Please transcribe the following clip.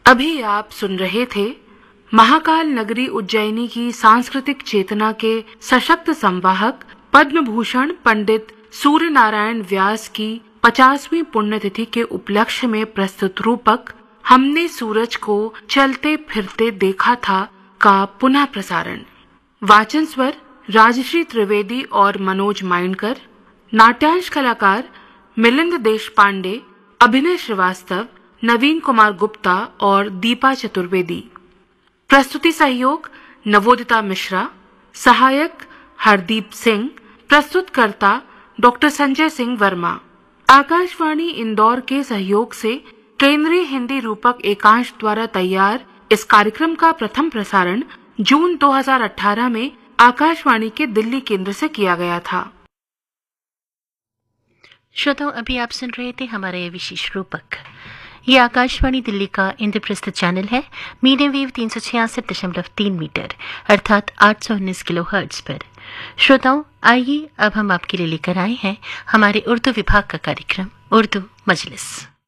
अभी आप सुन रहे थे महाकाल नगरी उज्जैनी की सांस्कृतिक चेतना के सशक्त संवाहक पद्म भूषण पंडित सूर्य नारायण व्यास की 50वीं पुण्यतिथि के उपलक्ष्य में प्रस्तुत रूपक हमने सूरज को चलते फिरते देखा था का पुनः प्रसारण। वाचन स्वर राजश्री त्रिवेदी और मनोज माइंडकर। नाट्यांश कलाकार मिलिंद देशपांडे, अभिनय श्रीवास्तव, नवीन कुमार गुप्ता और दीपा चतुर्वेदी। प्रस्तुति सहयोग नवोदिता मिश्रा। सहायक हरदीप सिंह। प्रस्तुतकर्ता डॉक्टर संजय सिंह वर्मा। आकाशवाणी इंदौर के सहयोग से केंद्रीय हिंदी रूपक एकांश द्वारा तैयार इस कार्यक्रम का प्रथम प्रसारण जून 2018 में आकाशवाणी के दिल्ली केंद्र से किया गया था। श्रोताओं, अभी आप सुन रहे थे हमारा यह विशेष रूपक। ये आकाशवाणी दिल्ली का इंद्रप्रस्थ चैनल है, मीडियम वेव 366.3 मीटर अर्थात 819 किलोहर्ट्ज पर। श्रोताओं, आइए अब हम आपके लिए लेकर आए हैं हमारे उर्दू विभाग का कार्यक्रम उर्दू मजलिस।